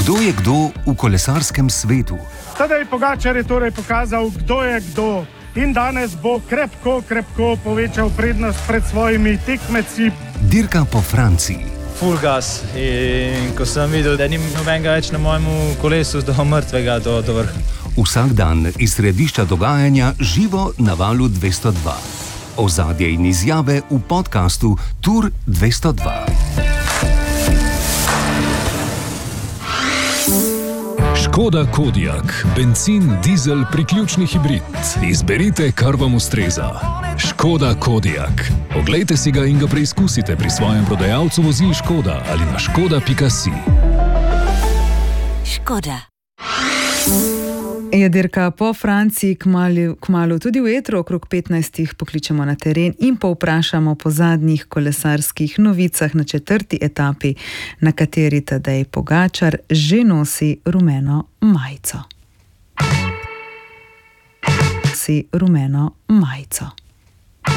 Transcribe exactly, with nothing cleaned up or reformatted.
Kdo je kdo v kolesarskem svetu? Tadej Pogačar je torej pokazal, kdo je kdo. In danes bo krepko, krepko povečal prednost pred svojimi tekmeci. Dirka po Franciji. Full gas. In ko sem videl, da ni nobenega več na mojem kolesu, do mrtvega, do, do vrha. Vsak dan iz središča dogajanja živo na valu dvesto dva. Ozadje in izjave v podkastu Tour dvesto dva. Škoda Kodiaq, bencin, dizel, priključni hibrid. Izberite, kar vam ustreza. Škoda Kodiaq. Oglejte si ga in ga preizkusite pri svojem prodajalcu vozil Škoda ali na škoda pika si. Škoda. Je dirka po Franciji, kmalu, kmalu tudi v etru, okrog petnajstih pokličemo na teren in povprašamo po zadnjih kolesarskih novicah na četrti etapi, na kateri Tadej Pogačar že nosi rumeno majico. Si rumeno majico.